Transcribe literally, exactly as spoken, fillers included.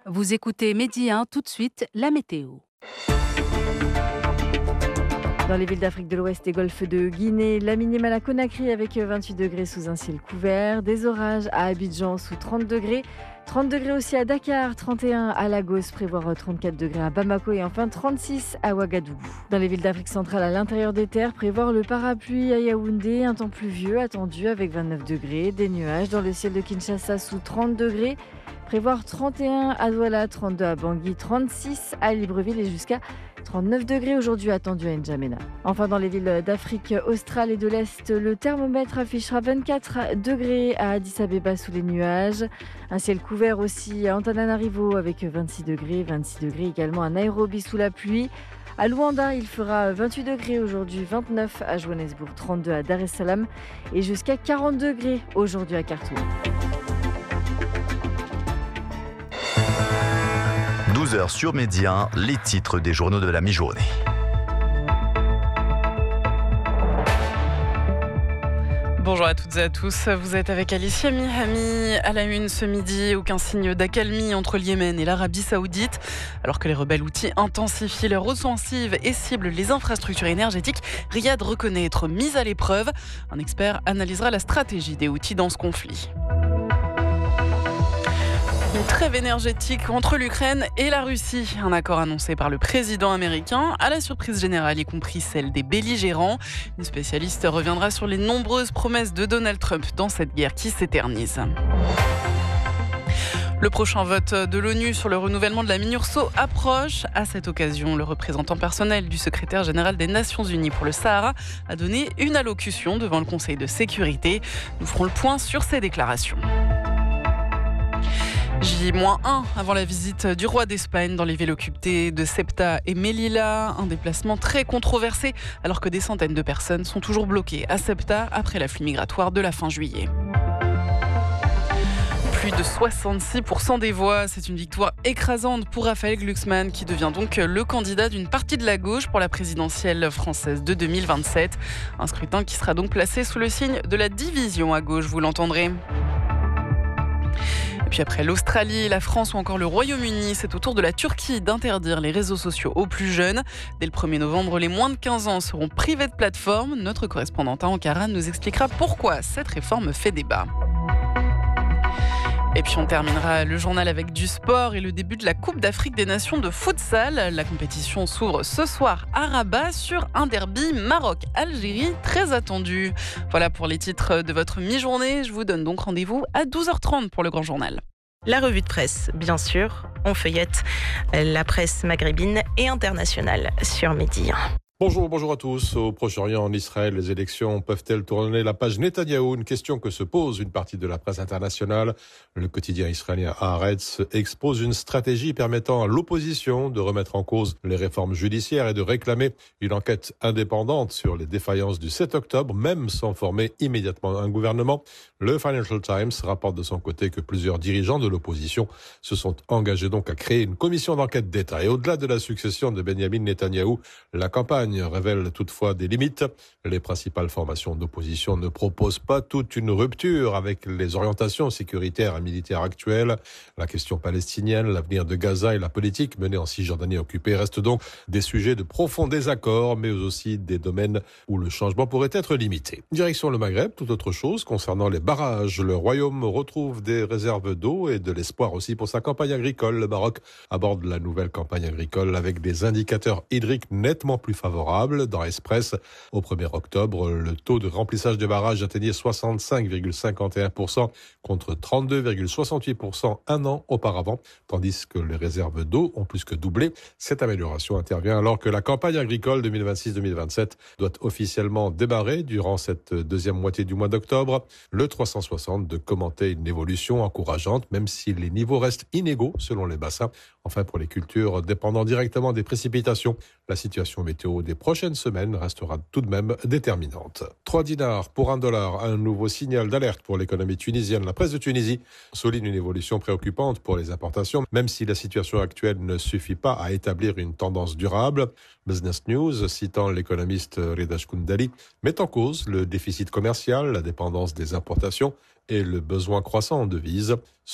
Vous écoutez Midi un, tout de suite, la météo. Dans les villes d'Afrique de l'Ouest et Golfe de Guinée, la minimale à Conakry avec vingt-huit degrés sous un ciel couvert, des orages à Abidjan sous trente degrés, trente degrés aussi à Dakar, trente et un à Lagos, prévoir trente-quatre degrés à Bamako et enfin trente-six à Ouagadougou. Dans les villes d'Afrique centrale à l'intérieur des terres, prévoir le parapluie à Yaoundé, un temps pluvieux attendu avec vingt-neuf degrés, des nuages dans le ciel de Kinshasa sous trente degrés, prévoir trente et un à Douala, trente-deux à Bangui, trente-six à Libreville et jusqu'à trente-neuf degrés aujourd'hui attendus à N'Djamena. Enfin, dans les villes d'Afrique australe et de l'Est, le thermomètre affichera vingt-quatre degrés à Addis Abeba sous les nuages. Un ciel couvert aussi à Antananarivo avec vingt-six degrés, vingt-six degrés également à Nairobi sous la pluie. À Luanda, il fera vingt-huit degrés aujourd'hui, vingt-neuf à Johannesburg, trente-deux à Dar es Salaam et jusqu'à quarante degrés aujourd'hui à Khartoum. douze heures sur Média, les titres des journaux de la mi-journée. Bonjour à toutes et à tous, vous êtes avec Alicia Mihami. À la une ce midi, aucun signe d'accalmie entre le Yémen et l'Arabie Saoudite. Alors que les rebelles houthis intensifient leur offensive et ciblent les infrastructures énergétiques, Riyad reconnaît être mis à l'épreuve. Un expert analysera la stratégie des houthis dans ce conflit. Une trêve énergétique entre l'Ukraine et la Russie. Un accord annoncé par le président américain, à la surprise générale, y compris celle des belligérants. Une spécialiste reviendra sur les nombreuses promesses de Donald Trump dans cette guerre qui s'éternise. Le prochain vote de l'ONU sur le renouvellement de la MINURSO approche. À cette occasion, le représentant personnel du secrétaire général des Nations Unies pour le Sahara a donné une allocution devant le Conseil de sécurité. Nous ferons le point sur ces déclarations. J un avant la visite du roi d'Espagne dans les villes occupées de Ceuta et Melilla. Un déplacement très controversé alors que des centaines de personnes sont toujours bloquées à Ceuta après l'afflux migratoire de la fin juillet. Plus de soixante-six pour cent des voix, c'est une victoire écrasante pour Raphaël Glucksmann qui devient donc le candidat d'une partie de la gauche pour la présidentielle française de deux mille vingt-sept. Un scrutin qui sera donc placé sous le signe de la division à gauche, vous l'entendrez. Et puis après l'Australie, la France ou encore le Royaume-Uni, c'est au tour de la Turquie d'interdire les réseaux sociaux aux plus jeunes. Dès le premier novembre, les moins de quinze ans seront privés de plateforme. Notre correspondante à Ankara nous expliquera pourquoi cette réforme fait débat. Et puis on terminera le journal avec du sport et le début de la Coupe d'Afrique des Nations de futsal. La compétition s'ouvre ce soir à Rabat sur un derby Maroc-Algérie très attendu. Voilà pour les titres de votre mi-journée. Je vous donne donc rendez-vous à douze heures trente pour le grand journal. La revue de presse, bien sûr. On feuillette la presse maghrébine et internationale sur Midi. Bonjour, bonjour à tous. Au Proche-Orient, en Israël, les élections peuvent-elles tourner la page Netanyahou? Une question que se pose une partie de la presse internationale. Le quotidien israélien Haaretz expose une stratégie permettant à l'opposition de remettre en cause les réformes judiciaires et de réclamer une enquête indépendante sur les défaillances du sept octobre, même sans former immédiatement un gouvernement. Le Financial Times rapporte de son côté que plusieurs dirigeants de l'opposition se sont engagés donc à créer une commission d'enquête d'État. Et au-delà de la succession de Benyamin Netanyahou, la campagne révèle toutefois des limites. Les principales formations d'opposition ne proposent pas toute une rupture avec les orientations sécuritaires et militaires actuelles. La question palestinienne, l'avenir de Gaza et la politique menée en Cisjordanie occupée restent donc des sujets de profond désaccord, mais aussi des domaines où le changement pourrait être limité. Direction le Maghreb, tout autre chose concernant les barrages. Le Royaume retrouve des réserves d'eau et de l'espoir aussi pour sa campagne agricole. Le Maroc aborde la nouvelle campagne agricole avec des indicateurs hydriques nettement plus favorables. Dans Express, au premier octobre, le taux de remplissage des barrages atteignait soixante-cinq virgule cinquante et un pour cent contre trente-deux virgule soixante-huit pour cent un an auparavant, tandis que les réserves d'eau ont plus que doublé. Cette amélioration intervient alors que la campagne agricole deux mille vingt-six deux mille vingt-sept doit officiellement démarrer durant cette deuxième moitié du mois d'octobre. Le trois cent soixante de commenter une évolution encourageante, même si les niveaux restent inégaux selon les bassins. Enfin, pour les cultures dépendant directement des précipitations, la situation météo des prochaines semaines restera tout de même déterminante. trois dinars pour un dollar, un nouveau signal d'alerte pour l'économie tunisienne. La presse de Tunisie souligne une évolution préoccupante pour les importations, même si la situation actuelle ne suffit pas à établir une tendance durable. Business News, citant l'économiste Rida Shkoundali, met en cause le déficit commercial, la dépendance des importations et le besoin croissant en devises.